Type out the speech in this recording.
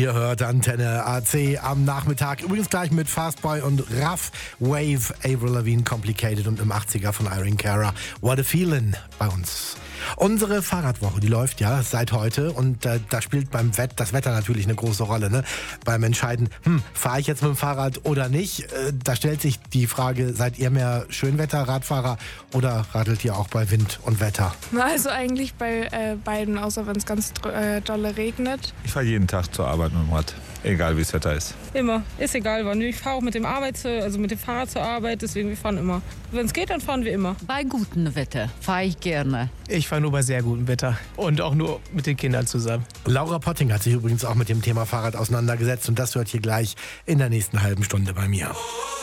Ihr hört Antenne AC am Nachmittag. Übrigens gleich mit Fastboy und Raff, Wave, Avril Lavigne, Complicated und im 80er von Irene Cara. What a Feeling bei uns. Unsere Fahrradwoche, die läuft ja seit heute und da spielt das Wetter natürlich eine große Rolle. Ne? Beim Entscheiden, fahre ich jetzt mit dem Fahrrad oder nicht? Da stellt sich die Frage, seid ihr mehr Schönwetter-Radfahrer oder radelt ihr auch bei Wind und Wetter? Also eigentlich bei beiden, außer wenn es ganz dolle regnet. Ich fahre jeden Tag zur Arbeit mit dem Rad, egal wie das Wetter ist. Immer, ist egal wann. Ich fahre auch mit dem Fahrrad zur Arbeit, deswegen wir fahren immer. Wenn es geht, dann fahren wir immer. Bei gutem Wetter fahre ich gerne. Ich fahre nur bei sehr gutem Wetter und auch nur mit den Kindern zusammen. Laura Potting hat sich übrigens auch mit dem Thema Fahrrad auseinandergesetzt und das hört ihr gleich in der nächsten halben Stunde bei mir.